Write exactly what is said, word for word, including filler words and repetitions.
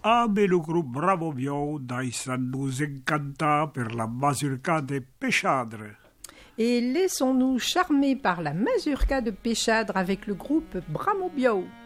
Avec le groupe Bravo Bio, ça nous encanta per la mazurka de Pechadre. Et laissons-nous charmer par la mazurka de Pechadre avec le groupe Bravo Bio.